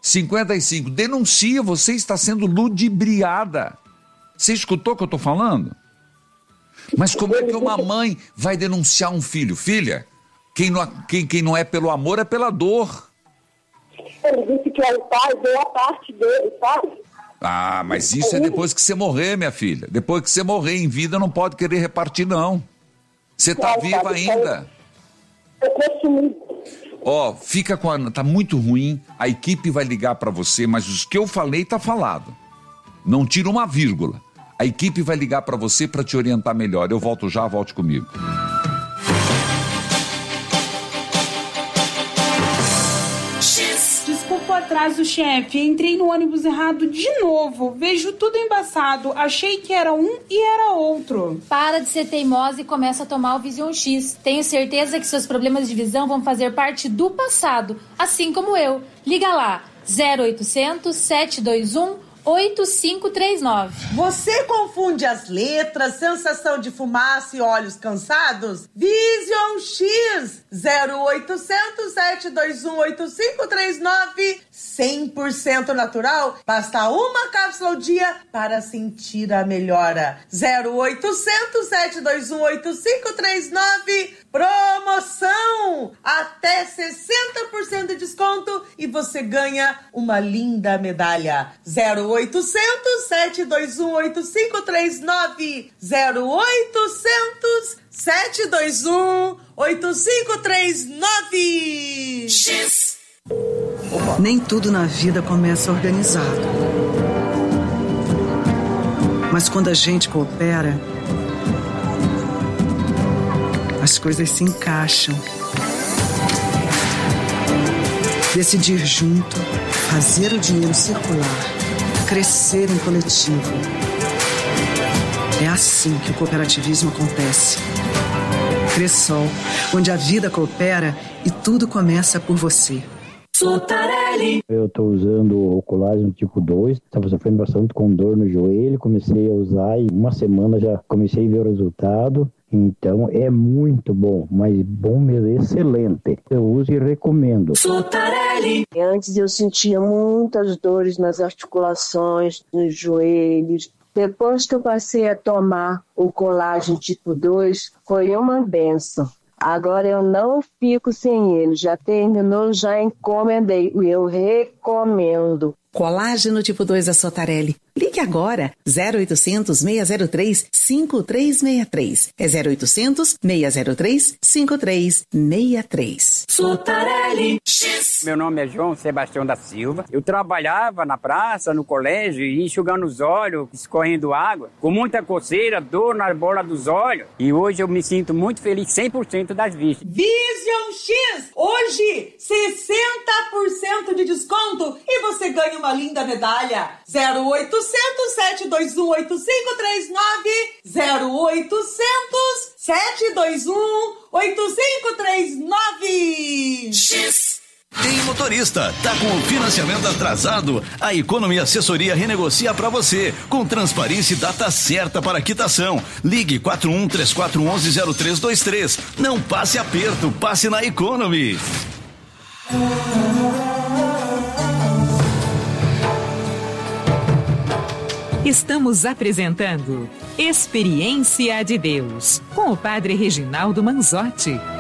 55. Denuncia, você está sendo ludibriada. Você escutou o que eu estou falando? Mas como é que uma mãe vai denunciar um filho? Filha, quem não é pelo amor é pela dor. Ele disse que é o pai, deu a parte dele, sabe? Ah, mas isso é depois que você morrer, minha filha. Depois que você morrer em vida, não pode querer repartir, não. Você está viva ainda. Ó, fica com a... Tá muito ruim, a equipe vai ligar para você, mas os que eu falei tá falado. Não tira uma vírgula. A equipe vai ligar para você para te orientar melhor. Eu volto já, volte comigo. Desculpa o atraso, chefe. Entrei no ônibus errado de novo. Vejo tudo embaçado. Achei que era um e era outro. Para de ser teimosa e começa a tomar o Vision X. Tenho certeza que seus problemas de visão vão fazer parte do passado, assim como eu. Liga lá, 0800 721 8539. Você confunde as letras, sensação de fumaça e olhos cansados? Vision X 0800 721 8539, 100% natural. Basta uma cápsula ao dia para sentir a melhora. 0800 721 8539. Promoção! Até 60% de desconto e você ganha uma linda medalha. 0800 721 8539. 0800 721 8539. X. Nem tudo na vida começa organizado. Mas quando a gente coopera, as coisas se encaixam. Decidir junto, fazer o dinheiro circular, crescer em coletivo. É assim que o cooperativismo acontece. Cressol, onde a vida coopera e tudo começa por você. Sotarelli. Eu estou usando o colágeno tipo 2, estava sofrendo bastante com dor no joelho, comecei a usar e uma semana já comecei a ver o resultado. Então é muito bom, mas bom mesmo, excelente. Eu uso e recomendo. Sotarelli. Antes eu sentia muitas dores nas articulações, nos joelhos. Depois que eu passei a tomar o colágeno tipo 2, foi uma benção. Agora eu não fico sem ele. Já terminou, já encomendei. E eu recomendo. Colágeno tipo 2 da Sotarelli. Ligue agora, 0800 603 5363. É 0800 603 5363. Sotarelli. X. Meu nome é João Sebastião da Silva. Eu trabalhava na praça, no colégio, enxugando os olhos, escorrendo água, com muita coceira, dor na bola dos olhos. E hoje eu me sinto muito feliz, 100% das vistas. Vision X, hoje 60% de desconto e você ganha uma linda medalha. 0800 721 8539. 0800 721 8539. X. Tem motorista, tá com o financiamento atrasado? A Economy Assessoria renegocia para você, com transparência e data certa para quitação. Ligue 4134110323. Não passe aperto, passe na Economy. Estamos apresentando Experiência de Deus, com o Padre Reginaldo Manzotti.